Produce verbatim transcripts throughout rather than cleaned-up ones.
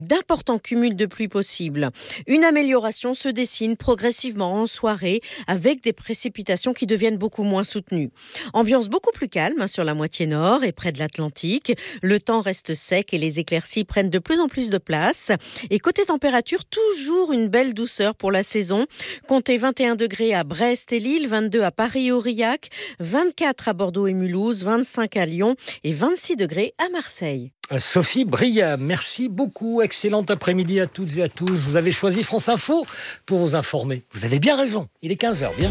d'importants cumuls de pluie possibles. Une amélioration se dessine progressivement en soirée avec des précipitations qui deviennent beaucoup moins soutenues. Ambiance beaucoup plus calme sur la moitié nord et près de l'Atlantique. Le temps reste sec et les éclaircies prennent de plus en plus de place. Et côté température, toujours une belle douceur pour la saison. Comptez vingt et un degrés à Brest et Lille, vingt-deux à Paris et Aurillac, vingt-quatre à Bordeaux et Mulhouse, vingt-cinq à Lyon et vingt-six degrés à Marseille. Sophie Bria, merci beaucoup. Excellent après-midi à toutes et à tous. Vous avez choisi France Info pour vous informer. Vous avez bien raison. Il est quinze heures. Bien.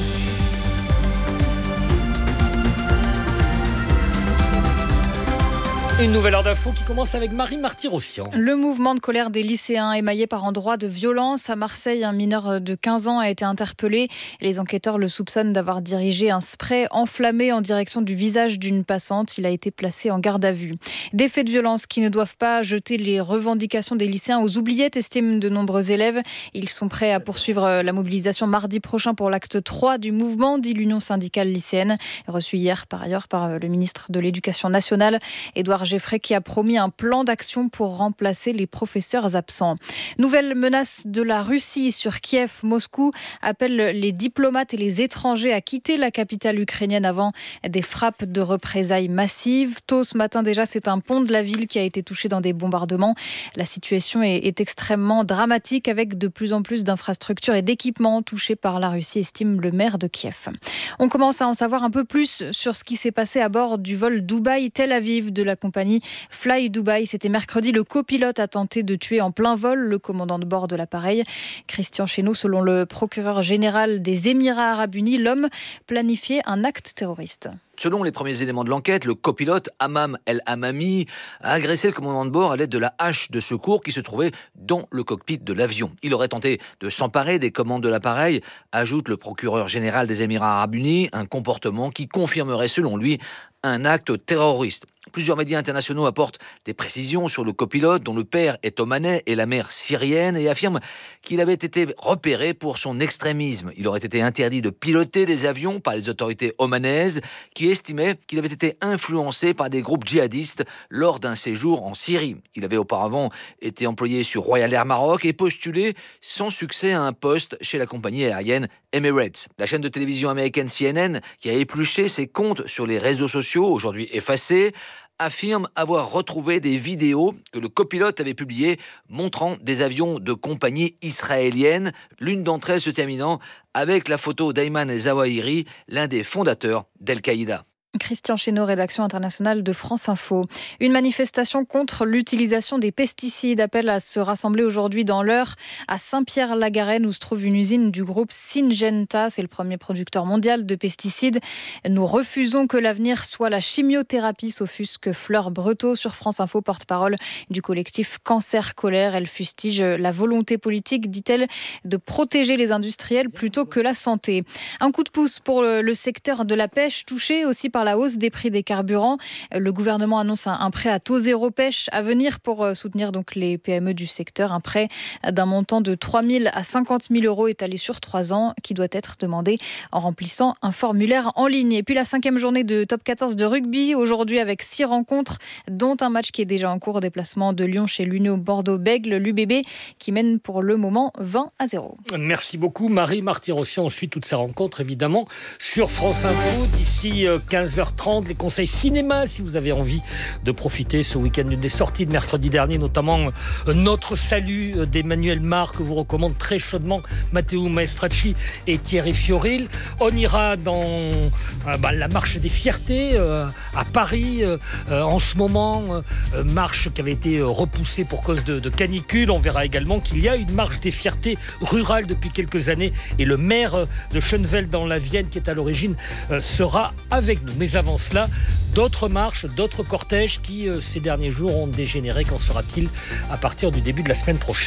Une nouvelle heure d'info qui commence avec Marie Marty-Rossian. Le mouvement de colère des lycéens émaillé par endroits de violence. À Marseille, un mineur de quinze ans a été interpellé. Les enquêteurs le soupçonnent d'avoir dirigé un spray enflammé en direction du visage d'une passante. Il a été placé en garde à vue. Des faits de violence qui ne doivent pas jeter les revendications des lycéens aux oubliettes, estiment de nombreux élèves. Ils sont prêts à poursuivre la mobilisation mardi prochain pour l'acte trois du mouvement, dit l'Union syndicale lycéenne. Reçu hier par ailleurs par le ministre de l'Éducation nationale, Édouard Geoffrey, qui a promis un plan d'action pour remplacer les professeurs absents. Nouvelle menace de la Russie sur Kiev. Moscou appelle les diplomates et les étrangers à quitter la capitale ukrainienne avant des frappes de représailles massives. Tôt ce matin déjà, c'est un pont de la ville qui a été touché dans des bombardements. La situation est, est extrêmement dramatique avec de plus en plus d'infrastructures et d'équipements touchés par la Russie, estime le maire de Kiev. On commence à en savoir un peu plus sur ce qui s'est passé à bord du vol Dubaï-Tel Aviv de la compagnie Fly Dubai. C'était mercredi. Le copilote a tenté de tuer en plein vol le commandant de bord de l'appareil. Christian Chesneau, selon le procureur général des Émirats arabes unis, l'homme planifiait un acte terroriste. Selon les premiers éléments de l'enquête, le copilote Hammam El Hammami a agressé le commandant de bord à l'aide de la hache de secours qui se trouvait dans le cockpit de l'avion. Il aurait tenté de s'emparer des commandes de l'appareil, ajoute le procureur général des Émirats arabes unis, un comportement qui confirmerait selon lui un acte terroriste. Plusieurs médias internationaux apportent des précisions sur le copilote dont le père est omanais et la mère syrienne et affirment qu'il avait été repéré pour son extrémisme. Il aurait été interdit de piloter des avions par les autorités omanaises qui estimaient qu'il avait été influencé par des groupes djihadistes lors d'un séjour en Syrie. Il avait auparavant été employé sur Royal Air Maroc et postulé sans succès à un poste chez la compagnie aérienne Emirates. La chaîne de télévision américaine C N N, qui a épluché ses comptes sur les réseaux sociaux, aujourd'hui effacés, affirme avoir retrouvé des vidéos que le copilote avait publiées montrant des avions de compagnie israélienne, l'une d'entre elles se terminant avec la photo d'Ayman Zawahiri, l'un des fondateurs d'Al-Qaïda. Christian Chesneau, rédaction internationale de France Info. Une manifestation contre l'utilisation des pesticides appelle à se rassembler aujourd'hui dans l'Eure à Saint-Pierre-la-Garenne où se trouve une usine du groupe Syngenta. C'est le premier producteur mondial de pesticides. Nous refusons que l'avenir soit la chimiothérapie, s'offusque Fleur Breteau sur France Info, porte-parole du collectif Cancer Colère. Elle fustige la volonté politique, dit-elle, de protéger les industriels plutôt que la santé. Un coup de pouce pour le secteur de la pêche, touché aussi par la hausse des prix des carburants. Le gouvernement annonce un prêt à taux zéro pêche à venir pour soutenir donc les P M E du secteur. Un prêt d'un montant de trois mille à cinquante mille euros étalé sur trois ans qui doit être demandé en remplissant un formulaire en ligne. Et puis la cinquième journée de top quatorze de rugby aujourd'hui avec six rencontres dont un match qui est déjà en cours. Déplacement de Lyon chez l'Union Bordeaux-Bègles, l'U B B qui mène pour le moment vingt à zéro. Merci beaucoup Marie Marty-Rossian. On suit toutes ces rencontres évidemment sur France Info d'ici quinze heures trente. Les conseils cinéma si vous avez envie de profiter ce week-end d'une des sorties de mercredi dernier, notamment Notre Salut d'Emmanuel Mar que vous recommande très chaudement Matteo Maestracci et Thierry Fioril. On ira dans euh, bah, la marche des fiertés euh, à Paris euh, en ce moment, euh, marche qui avait été repoussée pour cause de, de canicule. On verra également qu'il y a une marche des fiertés rurales depuis quelques années et le maire de Schönefeld dans la Vienne qui est à l'origine euh, sera avec nous. Mais avant cela, d'autres marches, d'autres cortèges qui euh, ces derniers jours ont dégénéré. Qu'en sera-t-il à partir du début de la semaine prochaine ?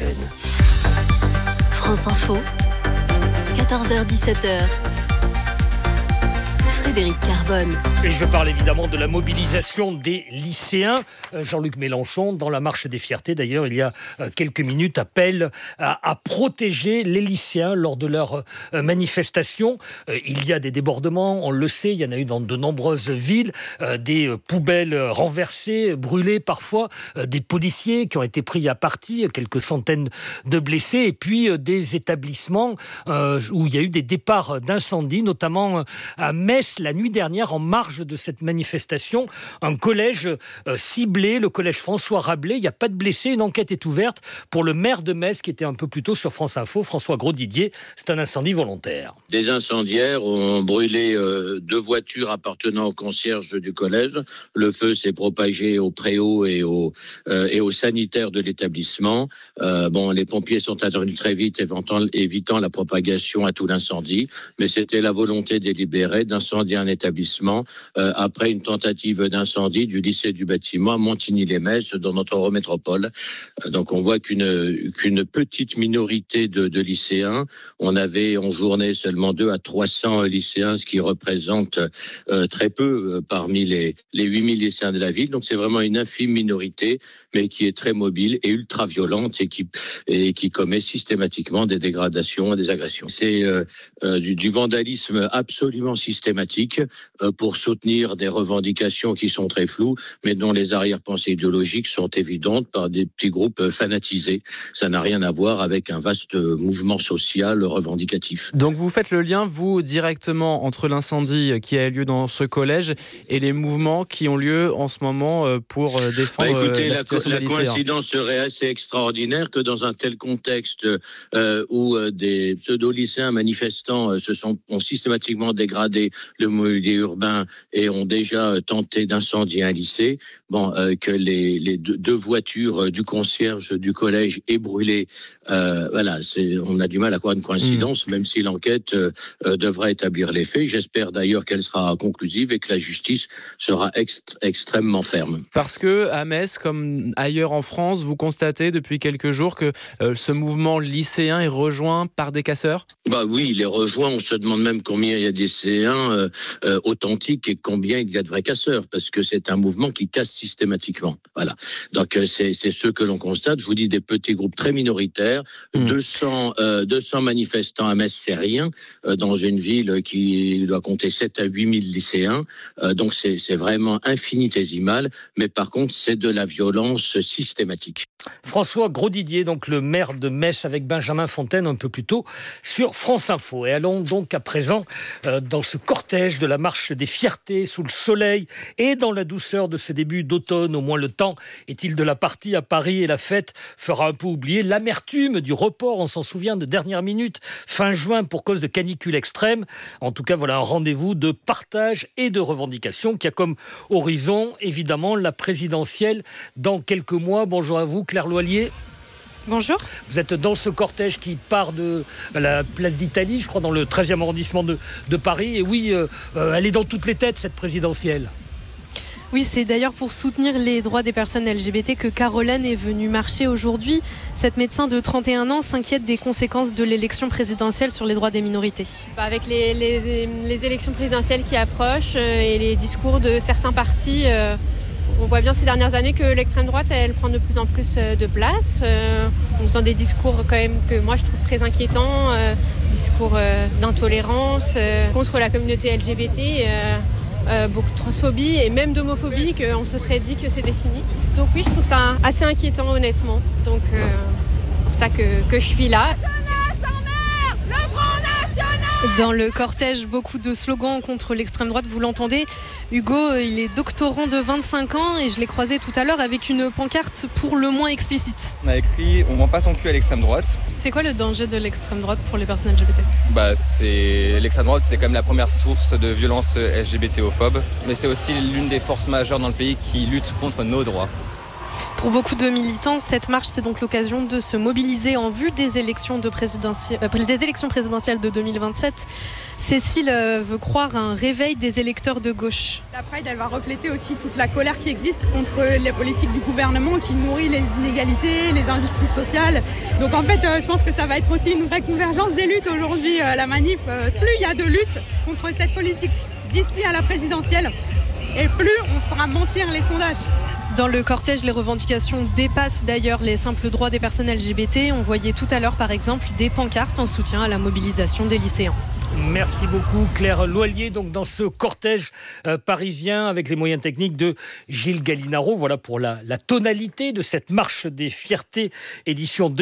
France Info, quatorze heures dix-sept heures. Frédéric Carbone. Et je parle évidemment de la mobilisation des lycéens. Jean-Luc Mélenchon, dans la marche des fiertés d'ailleurs, il y a quelques minutes, appelle à, à protéger les lycéens lors de leur manifestation. Il y a des débordements, on le sait, il y en a eu dans de nombreuses villes, des poubelles renversées, brûlées parfois, des policiers qui ont été pris à partie, quelques centaines de blessés, et puis des établissements où il y a eu des départs d'incendie, notamment à Metz la nuit dernière en marge de cette manifestation. Un collège euh, ciblé, le collège François Rabelais. Il n'y a pas de blessés. Une enquête est ouverte pour le maire de Metz qui était un peu plus tôt sur France Info, François Grosdidier. C'est un incendie volontaire. Des incendiaires ont brûlé euh, deux voitures appartenant au concierge du collège. Le feu s'est propagé au préau et au, euh, et aux sanitaires de l'établissement. Euh, bon, les pompiers sont intervenus très vite, évitant, évitant la propagation à tout l'incendie. Mais c'était la volonté délibérée d'incendier un établissement euh, après une tentative d'incendie du lycée du bâtiment à Montigny-les-Metz dans notre métropole. Euh, donc on voit qu'une, qu'une petite minorité de, de lycéens, on avait en journée seulement deux à trois cents lycéens, ce qui représente euh, très peu euh, parmi les, les huit mille lycéens de la ville. Donc c'est vraiment une infime minorité, mais qui est très mobile et ultra violente et qui, et qui commet systématiquement des dégradations et des agressions. C'est euh, euh, du, du vandalisme absolument systématique euh, pour soutenir des revendications qui sont très floues, mais dont les arrière-pensées idéologiques sont évidentes par des petits groupes fanatisés. Ça n'a rien à voir avec un vaste mouvement social revendicatif. Donc vous faites le lien, vous, directement entre l'incendie qui a eu lieu dans ce collège et les mouvements qui ont lieu en ce moment pour défendre bah écoutez, la la situation co- des la lycéens. coïncidence serait assez extraordinaire que dans un tel contexte euh, où euh, des pseudo-lycéens manifestants euh, se sont, ont systématiquement dégradé le mobilier urbain et ont déjà tenté d'incendier un lycée, bon, euh, que les, les deux, deux voitures du concierge du collège aient brûlé. Euh, voilà, c'est, on a du mal à croire une coïncidence, mmh. même si l'enquête euh, euh, devra établir les faits. J'espère d'ailleurs qu'elle sera conclusive et que la justice sera ext- extrêmement ferme. Parce que à Metz, comme ailleurs en France, vous constatez depuis quelques jours que euh, ce mouvement lycéen est rejoint par des casseurs ? Bah oui, il est rejoint. On se demande même combien il y a des lycéens euh, euh, authentiques et combien il y a de vrais casseurs, parce que c'est un mouvement qui casse systématiquement. Voilà. Donc euh, c'est, c'est ce que l'on constate. Je vous dis des petits groupes très minoritaires, mmh. deux cents, euh, deux cents manifestants à Metz, c'est rien euh, dans une ville qui doit compter sept à huit mille lycéens. Euh, donc c'est, c'est vraiment infinitésimal, mais par contre c'est de la violence systématique. François Grosdidier, donc le maire de Metz, avec Benjamin Fontaine un peu plus tôt sur France Info. Et allons donc à présent euh, dans ce cortège de la marche des fiertés sous le soleil et dans la douceur de ce début d'automne. Au moins le temps est-il de la partie à Paris et la fête fera un peu oublier l'amertume du report, on s'en souvient, de dernière minute, fin juin, pour cause de canicule extrême. En tout cas, voilà un rendez-vous de partage et de revendication qui a comme horizon, évidemment, la présidentielle dans quelques mois. Bonjour à vous, Claire Loillier. Bonjour. Vous êtes dans ce cortège qui part de la place d'Italie, je crois, dans le treizième arrondissement de, de Paris. Et oui, euh, euh, elle est dans toutes les têtes, cette présidentielle. Oui, c'est d'ailleurs pour soutenir les droits des personnes L G B T que Caroline est venue marcher aujourd'hui. Cette médecin de trente et un ans s'inquiète des conséquences de l'élection présidentielle sur les droits des minorités. Avec les, les, les élections présidentielles qui approchent euh, et les discours de certains partis, euh, on voit bien ces dernières années que l'extrême droite, elle prend de plus en plus de place. Euh, on entend des discours quand même que moi je trouve très inquiétants, euh, discours euh, d'intolérance euh, contre la communauté L G B T. Euh, Euh, beaucoup de transphobie et même d'homophobie, qu'on se serait dit que c'était fini. Donc oui, je trouve ça assez inquiétant honnêtement. Donc euh, c'est pour ça que, que je suis là. Dans le cortège, beaucoup de slogans contre l'extrême droite, vous l'entendez. Hugo, il est doctorant de vingt-cinq ans et je l'ai croisé tout à l'heure avec une pancarte pour le moins explicite. On a écrit « On vend pas son cul à l'extrême droite ». C'est quoi le danger de l'extrême droite pour les personnes L G B T ? Bah, c'est... L'extrême droite, c'est quand même la première source de violence L G B T-ophobe. Mais c'est aussi l'une des forces majeures dans le pays qui lutte contre nos droits. Pour beaucoup de militants, cette marche, c'est donc l'occasion de se mobiliser en vue des élections, de présidentielles, euh, des élections présidentielles de deux mille vingt-sept. Cécile euh, veut croire à un réveil des électeurs de gauche. La Pride, elle va refléter aussi toute la colère qui existe contre les politiques du gouvernement qui nourrit les inégalités, les injustices sociales. Donc en fait, euh, je pense que ça va être aussi une vraie convergence des luttes aujourd'hui. Euh, la manif, euh, plus il y a de lutte contre cette politique d'ici à la présidentielle. Et plus on fera mentir les sondages. Dans le cortège, les revendications dépassent d'ailleurs les simples droits des personnes L G B T. On voyait tout à l'heure, par exemple, des pancartes en soutien à la mobilisation des lycéens. Merci beaucoup Claire Loilier, donc dans ce cortège euh, parisien avec les moyens techniques de Gilles Gallinaro. Voilà pour la, la tonalité de cette marche des fiertés édition deux mille vingt-deux.